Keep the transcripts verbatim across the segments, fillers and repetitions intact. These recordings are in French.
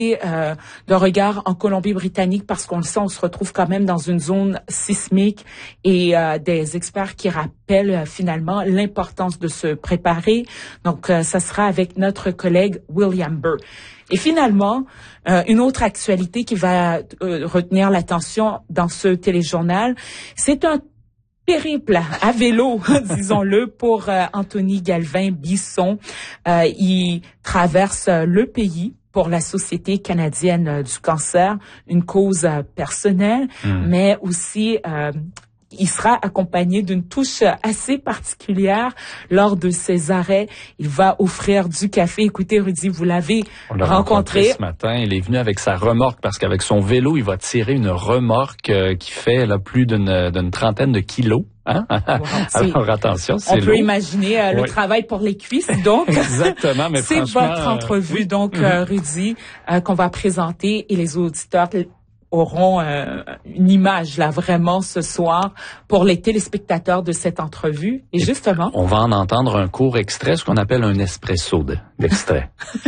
Euh, de regard en Colombie-Britannique parce qu'on le sait, on se retrouve quand même dans une zone sismique et euh, des experts qui rappellent euh, finalement l'importance de se préparer. Donc, euh, ça sera avec notre collègue William Burr. Et finalement, euh, une autre actualité qui va euh, retenir l'attention dans ce téléjournal, c'est un périple à vélo, disons-le, pour euh, Anthony Galvin-Bisson. Euh, il traverse euh, le pays pour la Société canadienne du cancer, une cause euh, personnelle, mmh. mais aussi euh, il sera accompagné d'une touche assez particulière lors de ses arrêts. Il va offrir du café. Écoutez, Rudy, vous l'avez On l'a rencontré. rencontré ce matin. Il est venu avec sa remorque parce qu'avec son vélo, il va tirer une remorque euh, qui fait là, plus d'une, d'une trentaine de kilos. Hein? Wow, alors attention, c'est On peut lourd. imaginer euh, le oui. travail pour les cuisses, donc. Exactement, mais c'est franchement, votre entrevue, euh, oui. donc, mm-hmm. euh, Rudy, euh, qu'on va présenter et les auditeurs auront euh, une image là vraiment ce soir pour les téléspectateurs de cette entrevue. Et, et justement, on va en entendre un court extrait, ce qu'on appelle un espresso de, d'extrait.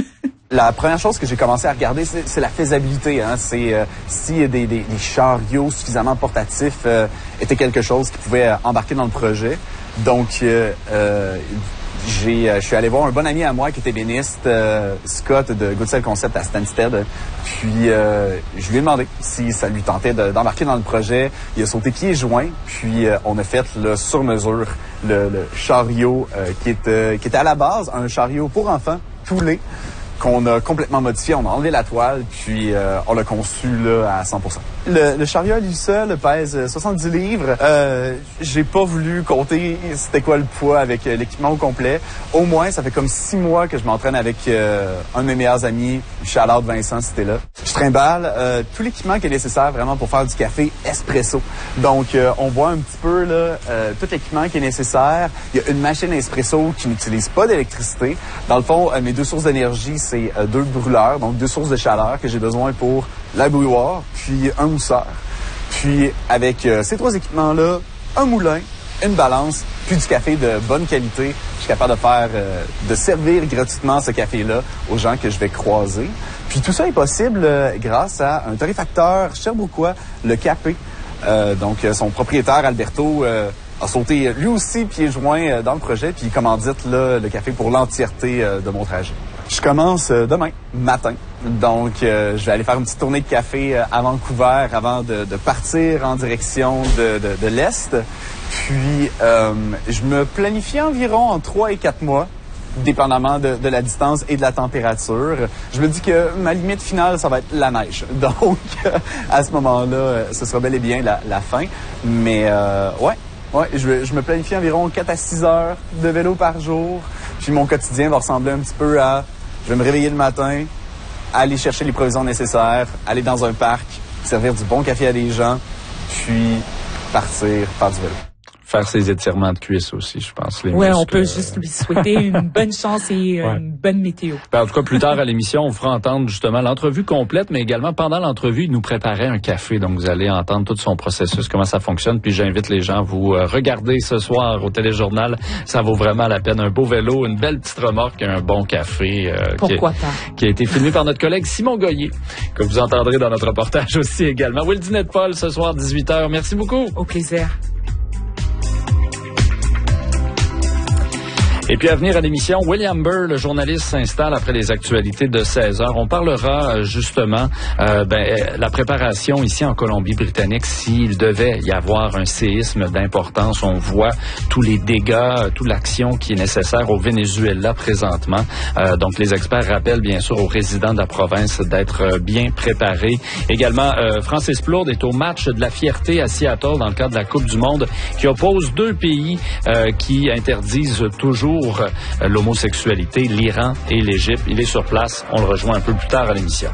La première chose que j'ai commencé à regarder, c'est, c'est la faisabilité. Hein. C'est euh, si des, des, des chariots suffisamment portatifs euh, étaient quelque chose qui pouvait euh, embarquer dans le projet. Donc, euh, euh, j'ai, euh, je suis allé voir un bon ami à moi qui était béniste, euh, Scott de Good Cell Concept à Stansted. Puis, euh, je lui ai demandé si ça lui tentait de, d'embarquer dans le projet. Il a sauté pieds joints. Puis, euh, on a fait là, sur mesure le, le chariot euh, qui, est, euh, qui était à la base un chariot pour enfants poulé, qu'on a complètement modifié. On a enlevé la toile, puis euh, on l'a conçu là à cent pour cent. Le, le chariot lui seul pèse soixante-dix livres. Euh, j'ai pas voulu compter c'était quoi le poids avec euh, l'équipement au complet. Au moins, ça fait comme six mois que je m'entraîne avec euh, un de mes meilleurs amis, Charlotte Vincent, c'était là. Je trimballe euh, tout l'équipement qui est nécessaire vraiment pour faire du café espresso. Donc, euh, on voit un petit peu là euh, tout l'équipement qui est nécessaire. Il y a une machine espresso qui n'utilise pas d'électricité. Dans le fond, euh, mes deux sources d'énergie, c'est euh, deux brûleurs, donc deux sources de chaleur que j'ai besoin pour la bouilloire, puis un mousseur. Puis avec euh, ces trois équipements-là, un moulin, une balance, puis du café de bonne qualité, je suis capable de faire, euh, de servir gratuitement ce café-là aux gens que je vais croiser. Puis tout ça est possible euh, grâce à un torréfacteur sherbrookois, le Capé. Euh, donc son propriétaire Alberto euh, a sauté lui aussi pieds joints euh, dans le projet, puis il commandite là, le café pour l'entièreté euh, de mon trajet. Je commence euh, demain matin, donc euh, je vais aller faire une petite tournée de café euh, à Vancouver avant de, de partir en direction de, de, de l'Est. Puis euh, je me planifie environ en trois et quatre mois, dépendamment de, de la distance et de la température. Je me dis que ma limite finale, ça va être la neige. Donc à ce moment-là, ce sera bel et bien la, la fin. Mais euh, ouais. Ouais, je, je me planifie environ quatre à six heures de vélo par jour. Puis mon quotidien va ressembler un petit peu à... Je vais me réveiller le matin, aller chercher les provisions nécessaires, aller dans un parc, servir du bon café à des gens, puis partir faire du vélo. Faire ses étirements de cuisses aussi, je pense. Oui, on peut juste lui souhaiter une bonne chance et ouais. une bonne météo. Ben, en tout cas, plus tard à l'émission, on fera entendre justement l'entrevue complète, mais également pendant l'entrevue, il nous préparait un café. Donc, vous allez entendre tout son processus, comment ça fonctionne. Puis, j'invite les gens à vous euh, regarder ce soir au téléjournal. Ça vaut vraiment la peine. Un beau vélo, une belle petite remorque et un bon café. Euh, Pourquoi qui, pas? Qui a été filmé par notre collègue Simon Goyer, que vous entendrez dans notre reportage aussi également. Will Dinette-Paul, ce soir, dix-huit heures. Merci beaucoup. Au plaisir. Et puis à venir à l'émission, William Burr, le journaliste, s'installe après les actualités de seize heures. On parlera justement euh, ben, la préparation ici en Colombie-Britannique s'il devait y avoir un séisme d'importance. On voit tous les dégâts, toute l'action qui est nécessaire au Venezuela présentement. Euh, donc les experts rappellent bien sûr aux résidents de la province d'être bien préparés. Également, euh, Francis Plourde est au match de la fierté à Seattle dans le cadre de la Coupe du Monde qui oppose deux pays euh, qui interdisent toujours l'homosexualité, l'Iran et l'Égypte. Il est sur place. On le rejoint un peu plus tard à l'émission.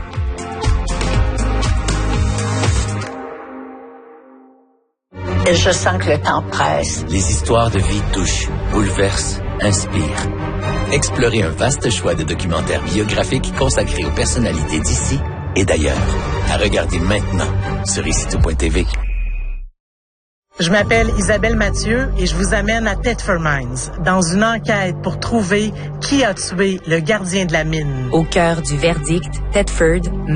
Je sens que le temps presse. Les histoires de vie touchent, bouleversent, inspirent. Explorez un vaste choix de documentaires biographiques consacrés aux personnalités d'ici et d'ailleurs. À regarder maintenant sur ici tout point t v. Je m'appelle Isabelle Mathieu et je vous amène à Thetford Mines dans une enquête pour trouver qui a tué le gardien de la mine. Au cœur du verdict, Thetford